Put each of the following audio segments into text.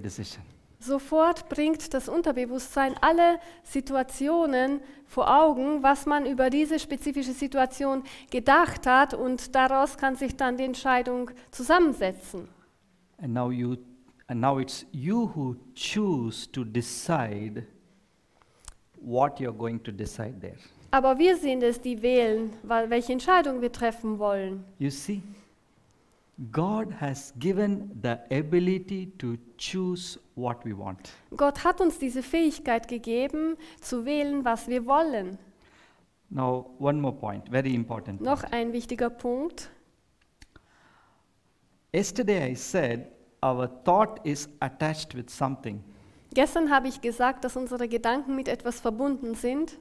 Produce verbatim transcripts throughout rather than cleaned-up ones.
decision. Sofort bringt das Unterbewusstsein alle Situationen vor Augen, was man über diese spezifische Situation gedacht hat, und daraus kann sich dann die Entscheidung zusammensetzen. And now you, and now it's you who choose to decide what you're going to decide there. Aber wir sind es, die wählen, weil, welche Entscheidung wir treffen wollen. You see, God has given the ability to choose what we want. Gott hat uns diese Fähigkeit gegeben, zu wählen, was wir wollen. Now, one more point, very important. Noch ein wichtiger Punkt. Yesterday I said our thought is attached with something. Gestern habe ich gesagt, dass unsere Gedanken mit etwas verbunden sind.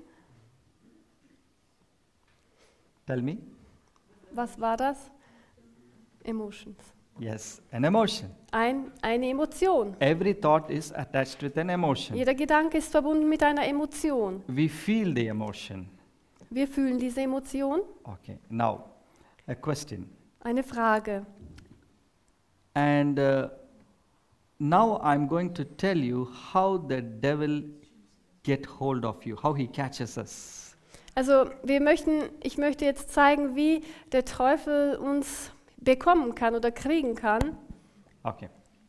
Tell me. Was war das? Emotions. Yes, an emotion. Ein, eine Emotion. Every thought is attached with an emotion. Jeder Gedanke ist verbunden mit einer Emotion. We feel the emotion. Wir fühlen diese Emotion. Okay, now a question. Eine Frage. And uh, now I'm going to tell you how the devil get hold of you, how he catches us. Also wir möchten, ich möchte jetzt zeigen, wie der Teufel uns bekommen kann oder kriegen kann. Okay.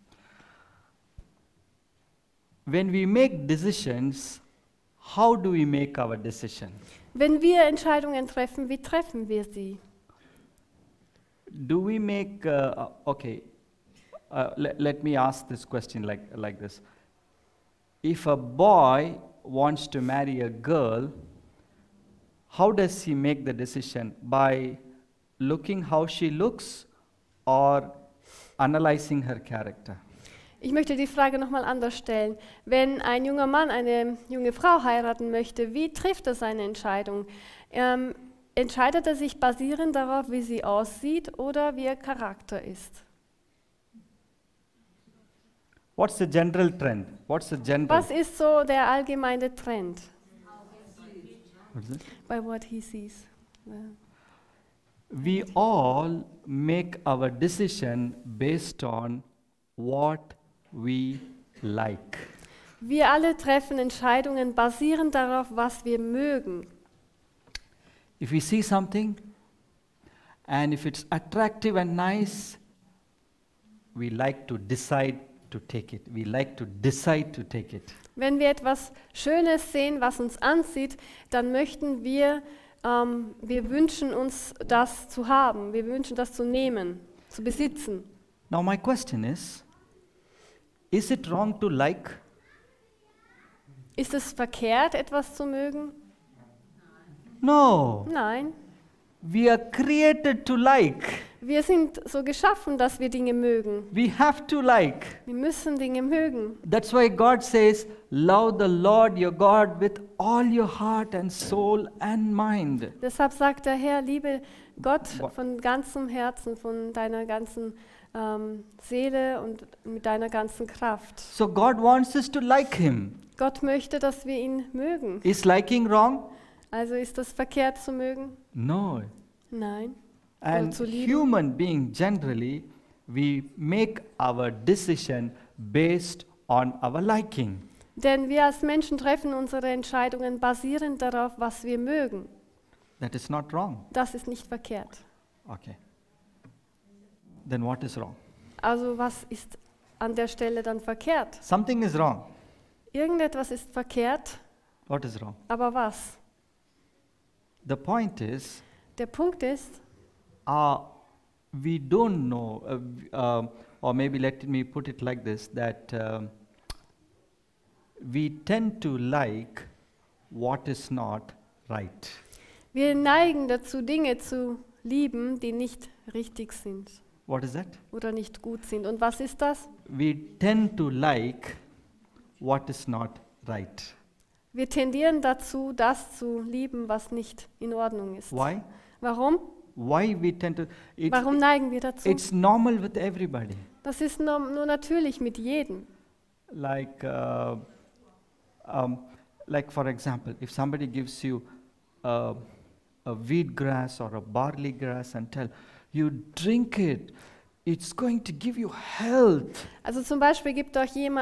When we make decisions, how do we make our decision? Wenn wir Entscheidungen treffen, wie treffen wir sie? Do we make, uh, okay, uh, le- let me ask this question like, like this. If a boy wants to marry a girl, how does he make the decision? By looking how she looks or analyzing her character? Ich möchte die Frage nochmal anders stellen. Wenn ein junger Mann eine junge Frau heiraten möchte, wie trifft er seine Entscheidung? Ähm, entscheidet er sich basierend darauf, wie sie aussieht oder wie ihr Charakter ist? What's the general trend? What's the general? Was ist so der allgemeine Trend? What is it? By what he sees. Ja. We all make our decision based on what we like. Wir alle treffen Entscheidungen basierend darauf, was wir mögen. If we see something and if it's attractive and nice, we like to decide to take it. We like to decide to take it. Wenn wir etwas Schönes sehen, was uns anzieht, dann möchten wir, ähm, wir wünschen uns das zu haben. Wir wünschen das zu nehmen, zu besitzen. Now my question is, is it wrong to like? Ist es verkehrt, etwas zu mögen? No. Nein. We are created to like. Wir sind so geschaffen, dass wir Dinge mögen. We have to like. Wir müssen Dinge mögen. That's why God says, love the Lord your God with all your heart and soul and mind. Deshalb sagt der Herr, liebe Gott What? von ganzem Herzen, von deiner ganzen ähm, Seele und mit deiner ganzen Kraft. So God wants us to like him. Gott möchte, dass wir ihn mögen. Is liking wrong? Also ist das verkehrt zu mögen? No. Nein. And zu lieben. human being generally, we make our decision based on our liking. Denn wir als Menschen treffen unsere Entscheidungen basierend darauf, was wir mögen. That is not wrong. Das ist nicht verkehrt. Okay. Then what is wrong? Also was ist an der Stelle dann verkehrt? Something is wrong. Irgendetwas ist verkehrt, What is wrong? aber was? The point is, Der Punkt ist, uh, we don't know, uh, w- uh, or maybe let me put it like this, that um, we tend to like what is not right. wir neigen dazu, Dinge zu lieben, die nicht richtig sind What is that? oder nicht gut sind. Und was ist das? We tend to like what is not right. Wir tendieren dazu, das zu lieben, was nicht in Ordnung ist. Why? Warum? Why we tend to? It's, Warum neigen wir dazu? it's normal with everybody. Das ist nur, nur natürlich mit jedem. Like, uh, um, like for example, if somebody gives you uh, a wheat grass or a barley grass and tell you drink it, it's going to give you health. Also zum Beispiel gibt euch jemand